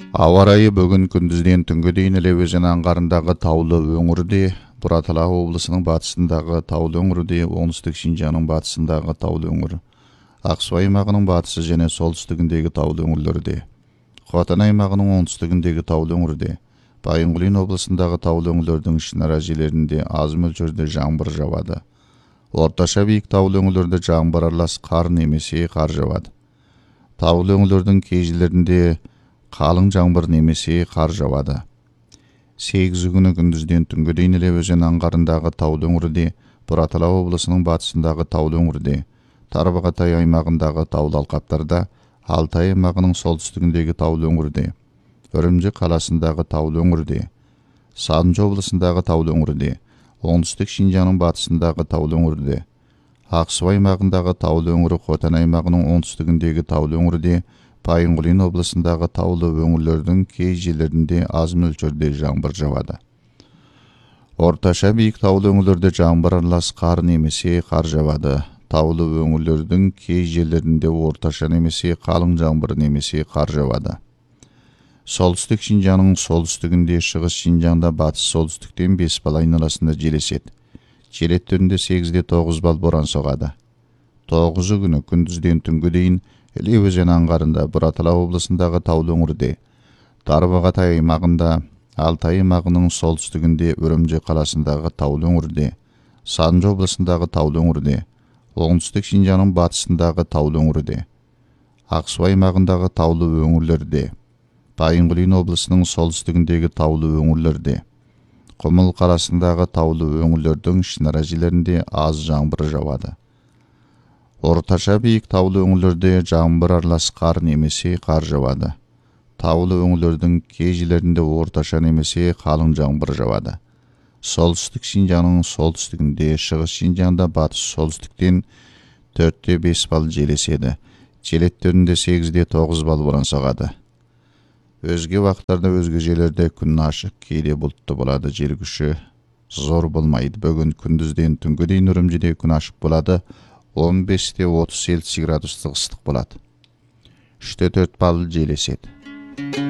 Ауа райы бүгін күндізден түнгі дейін Іле өзені аңғарындағы таулы өңірде, Бұратала облысының батысындағы таулы өңірде, оңтүстік Шинжаңның батысындағы таулы өңір, Ақсу аймағының батысы және солтүстігіндегі таулы өңірлерде, Хотан аймағының оңтүстігіндегі таулы өңірде, Байынғұлин облысындағы таулы өңірлердің ішінара жерлерінде аз мөлшерде жаңбыр жауады. Орташа биік таулы өңірлерде жаңбыр аралас қар немесе қар жауады. Таулы өңірлердің кей жерлерінде қалың жаңбыр немесе қар жауады. 8 күні күндізден түнгі дейін Іле өзені аңғарындағы таулы өңірде, Бұратала облысының батысындағы таулы өңірде, Тарбағатай аймағындағы таулы алқаптарда, Алтай аймағының солтүстігіндегі таулы өңірде, Үрімжі қаласындағы таулы өңірде, Садынжы облысындағы таулы өңірде, оңтүстік Шинжаңның батысындағы таулы өңірде, Ақсу аймағындағы таулы өңірі, Хотан аймағының оңтүстігіндегі таулы өңірде, Байынғұлин облысындағы таулы өңірлердің кей жерлерінде аз мөлшерде жаңбыр жауады. Орташа биік таулы өңірлерде жаңбыр аралас қар немесе қар жауады. Таулы өңірлердің кей жерлерінде орташа немесе қалың жаңбыр немесе қар жауады. Солтүстік Шинжаңның солтүстігінде, шығыс Шинжаңда батыс солтүстіктен 5 бал айналасында жел еседі. Жел екпіні 8-9 бал боран соғады. 9 күні күндізден түнгі дейін Іле өзені аңғарында, Бұратала облысындағы таулы өңірде, Тарбағатай аймағында, Алтай аймағының солтүстігінде, Үрімжі қаласындағы таулы өңірде, Садынжы облысындағы таулы өңірде, оңтүстік Шинжаңның батысындағы таулы өңірде, Ақсу аймағындағы таулы өңірлерде, Байынғұлин облысының солтүстігіндегі таулы өңірлерде, Құмыл қаласындағы таулы өңірлердің ішінара жерлерінде аз жаңбыр жауады. Орташа биік таулы өңірлерде жаңбыр аралас қар немесе қар жауады. Таулы өңірлердің кей жерлерінде орташа немесе қалың жаңбыр жауады. Солтүстік Шинжаңның солтүстігінде, шығыс Шинжаңда батыс солтүстіктен 4-5 бал жел еседі. Жел екпіні 8-9 бал боран соғады. Өзге уақыттарда өзге жерлерде күн ашық, кейде бұлтты болады, жел күші зор болмайды. Бүгін күндізден түнгі дейін Үрімжіде күн ашық болады. 15-30 Цельсий градустық ыстық болады. 3-4 бал жел еседі.